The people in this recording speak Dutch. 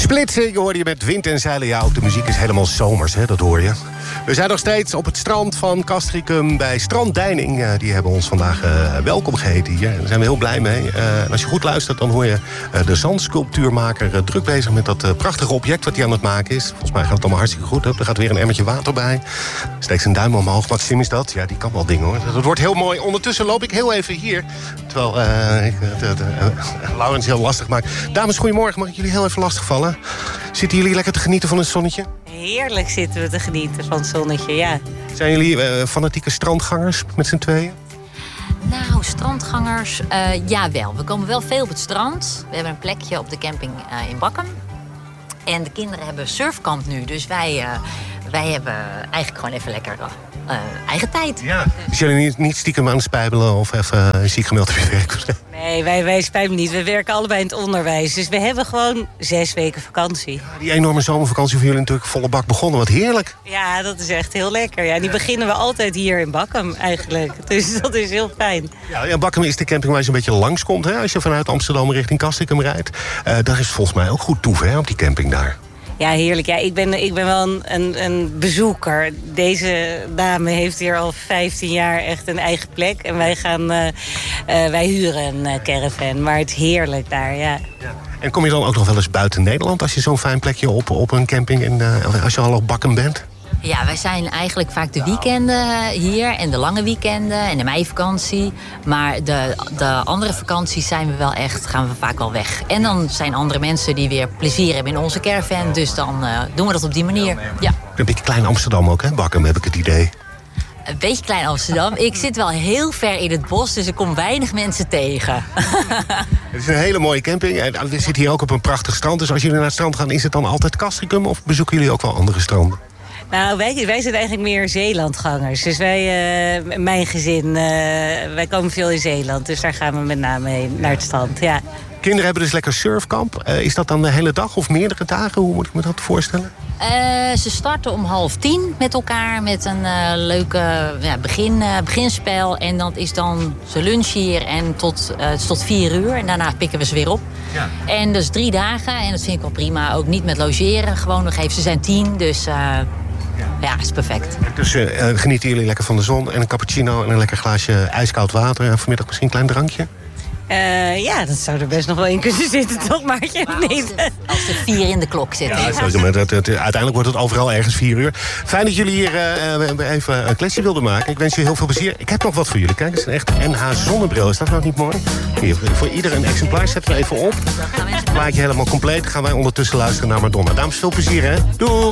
Splitsing hoorde je met wind en zeilen. Ja, ook de muziek is helemaal zomers, hè, dat hoor je. We zijn nog steeds op het strand van Castricum bij Strand Deining. Die hebben ons vandaag welkom geheten hier. Daar zijn we heel blij mee. En als je goed luistert, dan hoor je de zandsculptuurmaker druk bezig met dat prachtige object wat hij aan het maken is. Volgens mij gaat het allemaal hartstikke goed. Er gaat weer een emmertje water bij. Steekt zijn duim omhoog. Maxim is dat. Ja, die kan wel dingen hoor. Dat wordt heel mooi. Ondertussen loop ik heel even hier. Terwijl Laurens heel lastig maakt. Dames, goedemorgen. Mag ik jullie heel even lastigvallen? Zitten jullie lekker te genieten van het zonnetje? Heerlijk zitten we te genieten van het zonnetje, ja. Zijn jullie fanatieke strandgangers met z'n tweeën? Nou, strandgangers, jawel. We komen wel veel op het strand. We hebben een plekje op de camping in Bakkum. En de kinderen hebben surfkamp nu. Dus wij hebben eigenlijk gewoon even lekker eigen tijd. Ja. Dus jullie niet stiekem aan het spijbelen of even ziek gemeld op je werk? Nee, wij spijpen niet. We werken allebei in het onderwijs. Dus we hebben gewoon 6 weken vakantie. Ja, die enorme zomervakantie voor jullie natuurlijk volle bak begonnen. Wat heerlijk. Ja, dat is echt heel lekker. Ja, die beginnen we altijd hier in Bakkum eigenlijk. Dus dat is heel fijn. Ja, Bakkum is de camping waar je een beetje langskomt. Hè? Als je vanuit Amsterdam richting Castricum rijdt. Daar is volgens mij ook goed toeven, hè, op die camping daar. Ja, heerlijk. Ja, ik ben wel een bezoeker. Deze dame heeft hier al 15 jaar echt een eigen plek. En wij huren een caravan. Maar het is heerlijk daar, ja. En kom je dan ook nog wel eens buiten Nederland als je zo'n fijn plekje op een camping en als je al op Bakkum bent? Ja, wij zijn eigenlijk vaak de weekenden hier en de lange weekenden en de meivakantie. Maar de andere vakanties gaan we vaak wel weg. En dan zijn andere mensen die weer plezier hebben in onze caravan. Dus dan doen we dat op die manier. Ja. Een beetje klein Amsterdam ook, hè? Bakkum, heb ik het idee. Een beetje klein Amsterdam. Ik zit wel heel ver in het bos, dus ik kom weinig mensen tegen. Het is een hele mooie camping. En we zitten hier ook op een prachtig strand. Dus als jullie naar het strand gaan, is het dan altijd Castricum of bezoeken jullie ook wel andere stranden? Nou, wij zijn eigenlijk meer Zeelandgangers. Dus mijn gezin, wij komen veel in Zeeland. Dus daar gaan we met name heen, naar het strand, ja. Kinderen hebben dus lekker surfkamp. Is dat dan de hele dag of meerdere dagen? Hoe moet ik me dat voorstellen? Ze starten om 9:30 met elkaar met een leuke beginspel. En dat is dan ze lunchen hier en tot 4:00. En daarna pikken we ze weer op. Ja. En dus 3 dagen. En dat vind ik wel prima. Ook niet met logeren. Gewoon nog even, ze zijn 10. Dus ja, is perfect. Dus genieten jullie lekker van de zon en een cappuccino en een lekker glaasje ijskoud water. En vanmiddag misschien een klein drankje? Ja, dat zou er best nog wel in kunnen zitten, toch, Maartje? Nee. Als er 4 in de klok zitten. Ja, uiteindelijk wordt het overal ergens 4:00. Fijn dat jullie hier even een kletsje wilden maken. Ik wens jullie heel veel plezier. Ik heb nog wat voor jullie. Kijk, het is een echt NH zonnebril. Is dat nou niet mooi? Hier, voor ieder een exemplaar zetten we even op. Maak je helemaal compleet. Gaan wij ondertussen luisteren naar Madonna. Dames, veel plezier, hè? Doei!